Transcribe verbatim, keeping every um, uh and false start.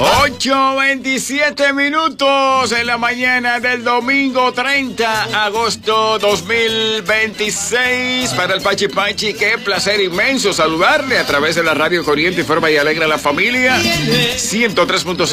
ocho veintisiete minutos en la mañana del domingo treinta de agosto dos mil veintiséis. Para el Pachi Pachi, qué placer inmenso saludarle a través de la radio Corriente, Informa y Alegra a la Familia ciento tres punto cinco.